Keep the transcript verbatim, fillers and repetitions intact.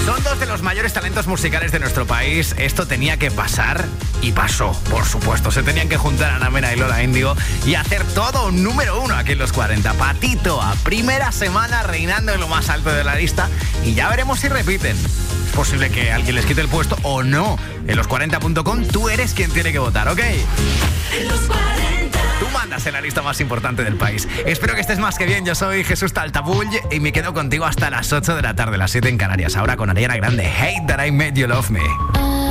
Son dos de los mayores talentos musicales de nuestro país. Esto tenía que pasar y pasó, por supuesto. Se tenían que juntar Ana Mena y Lola Índigo y hacer todo un número uno aquí en los cuarenta. Patito, a primera semana reinando en lo más alto de la lista y ya veremos si repiten. Es posible que alguien les quite el puesto o no. En los cuarenta punto com tú eres quien tiene que votar, ¿ok? En los cuarenta. Tú mandas en la lista más importante del país. Espero que estés más que bien. Yo soy Jesús Taltabull y me quedo contigo hasta las ocho de la tarde, las siete en Canarias. Ahora con Ariana Grande, Hate That I Made You Love Me.